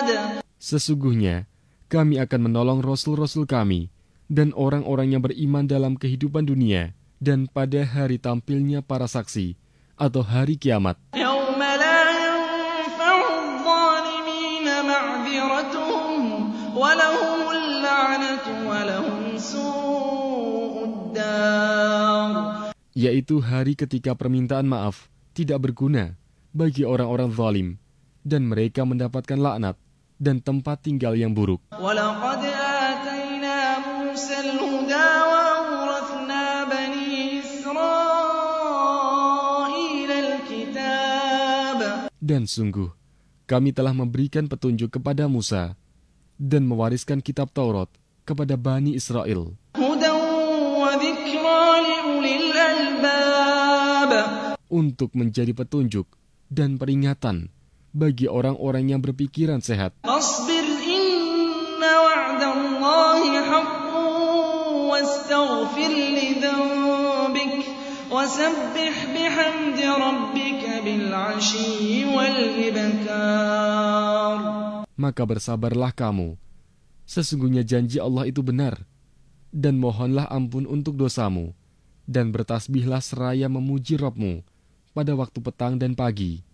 Sesungguhnya, kami akan menolong Rasul-Rasul kami dan orang-orang yang beriman dalam kehidupan dunia dan pada hari tampilnya para saksi atau hari kiamat. يَوْمَ لَا يَنفَعُ الظَّالِمِينَ مَعْذِرَتُهُمْ وَلَهُمُ اللَّعْنَةُ وَلَهُمْ سُوءُ الدَّارِ. Yaitu hari ketika permintaan maaf tidak berguna bagi orang-orang zalim dan mereka mendapatkan laknat dan tempat tinggal yang buruk. وَلَقَدْ آتَيْنَا مُوسَى الْهُدَىٰ وَأَوْرَثْنَا بَنِي إِسْرَائِيلَ الْكِتَابَ. Dan sungguh, kami telah memberikan petunjuk kepada Musa dan mewariskan kitab Taurat kepada Bani Israel. هُدًى وَذِكْرَىٰ لِأُولِي الْأَلْبَابِ. Untuk menjadi petunjuk dan peringatan bagi orang-orang yang berpikiran sehat. فاصبر إن وعد الله حق واستغفر لذنبك وسبح بحمد ربك بالعشي والإبكار. Maka bersabarlah kamu. Sesungguhnya janji Allah itu benar. Dan mohonlah ampun untuk dosamu. Dan bertasbihlah seraya memuji Rabb-mu pada waktu petang dan pagi.